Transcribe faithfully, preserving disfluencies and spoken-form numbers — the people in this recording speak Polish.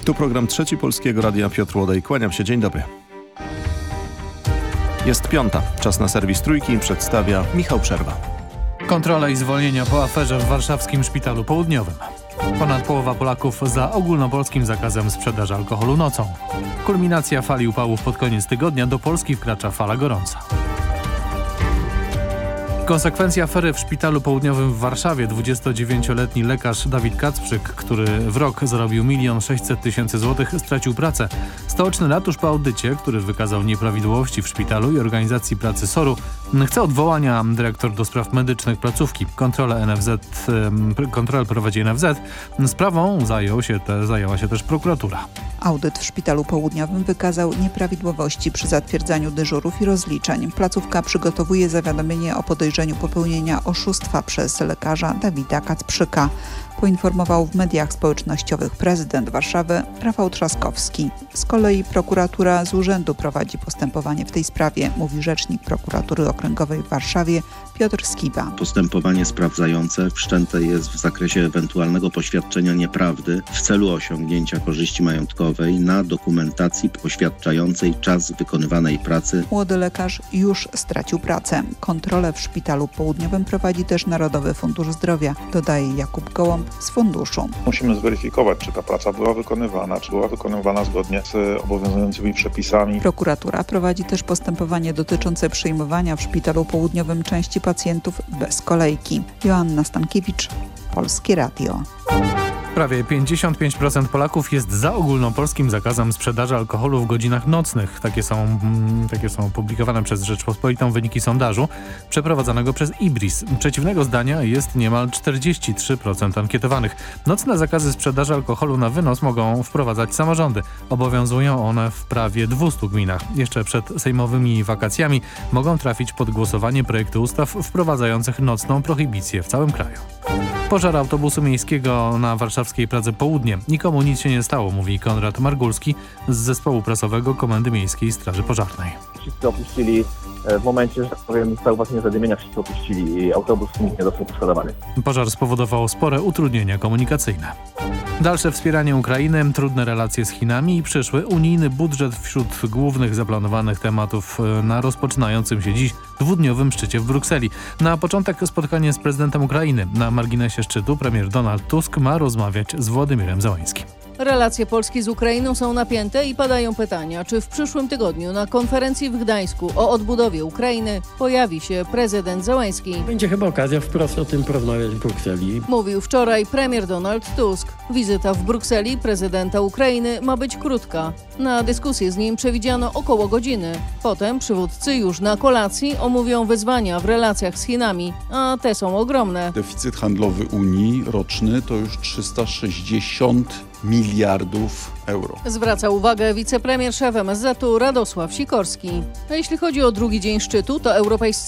Tu program Trzeci Polskiego Radia. Piotr Łodej. Kłaniam się. Dzień dobry. Jest piąta. Czas na serwis Trójki. Przedstawia Michał Przerwa. Kontrola i zwolnienia po aferze w warszawskim Szpitalu Południowym. Ponad połowa Polaków za ogólnopolskim zakazem sprzedaży alkoholu nocą. Kulminacja fali upałów pod koniec tygodnia. Do Polski wkracza fala gorąca. Konsekwencja afery w Szpitalu Południowym w Warszawie. dwudziestodziewięcioletni lekarz Dawid Kacprzyk, który w rok zarobił milion sześćset tysięcy złotych, stracił pracę. Stołeczny ratusz po audycie, który wykazał nieprawidłowości w szpitalu i organizacji pracy soru, chce odwołania dyrektor do spraw medycznych placówki. Kontrolę N F Z, kontrolę prowadzi N F Z. Sprawą zajął się te, zajęła się też prokuratura. Audyt w Szpitalu Południowym wykazał nieprawidłowości przy zatwierdzaniu dyżurów i rozliczeń. Placówka przygotowuje zawiadomienie o podejrzeniu popełnienia oszustwa przez lekarza Dawida Kacprzyka. Poinformował w mediach społecznościowych prezydent Warszawy Rafał Trzaskowski. Z kolei prokuratura z urzędu prowadzi postępowanie w tej sprawie, mówi rzecznik prokuratury okręgowej w Warszawie Piotr Skiba. Postępowanie sprawdzające wszczęte jest w zakresie ewentualnego poświadczenia nieprawdy w celu osiągnięcia korzyści majątkowej na dokumentacji poświadczającej czas wykonywanej pracy. Młody lekarz już stracił pracę. Kontrolę w Szpitalu Południowym prowadzi też Narodowy Fundusz Zdrowia, dodaje Jakub Gołąb z funduszu. Musimy zweryfikować, czy ta praca była wykonywana, czy była wykonywana zgodnie z obowiązującymi przepisami. Prokuratura prowadzi też postępowanie dotyczące przyjmowania w Szpitalu Południowym części pacjentów bez kolejki. Joanna Stankiewicz, Polskie Radio. Prawie pięćdziesiąt pięć procent Polaków jest za ogólnopolskim zakazem sprzedaży alkoholu w godzinach nocnych. Takie są, mm, takie są publikowane przez Rzeczpospolitą wyniki sondażu przeprowadzonego przez Ibris. Przeciwnego zdania jest niemal czterdzieści trzy procent ankietowanych. Nocne zakazy sprzedaży alkoholu na wynos mogą wprowadzać samorządy. Obowiązują one w prawie dwustu gminach. Jeszcze przed sejmowymi wakacjami mogą trafić pod głosowanie projekty ustaw wprowadzających nocną prohibicję w całym kraju. Pożar autobusu miejskiego na warszawskiej Pradze Południe. Nikomu nic się nie stało, mówi Konrad Margulski z zespołu prasowego Komendy Miejskiej Straży Pożarnej. Wszyscy opuścili w momencie, że tak powiem, stał właśnie zadymienia, wszyscy opuścili i autobus nikt nie został poszkodowany. Pożar spowodował spore utrudnienia komunikacyjne. Dalsze wspieranie Ukrainy, trudne relacje z Chinami i przyszły unijny budżet wśród głównych zaplanowanych tematów na rozpoczynającym się dziś dwudniowym szczycie w Brukseli. Na początek spotkanie z prezydentem Ukrainy. Na marginesie szczytu premier Donald Tusk ma rozmawiać z Władimirem Zełańskim. Relacje Polski z Ukrainą są napięte i padają pytania, czy w przyszłym tygodniu na konferencji w Gdańsku o odbudowie Ukrainy pojawi się prezydent Zełański. Będzie chyba okazja wprost o tym porozmawiać w Brukseli. Mówił wczoraj premier Donald Tusk. Wizyta w Brukseli prezydenta Ukrainy ma być krótka. Na dyskusję z nim przewidziano około godziny. Potem przywódcy już na kolacji omówią wyzwania w relacjach z Chinami, a te są ogromne. Deficyt handlowy Unii roczny to już trzysta sześćdziesiąt miliardów euro. Zwraca uwagę wicepremier szef M S Z-u Radosław Sikorski. A jeśli chodzi o drugi dzień szczytu, to europejscy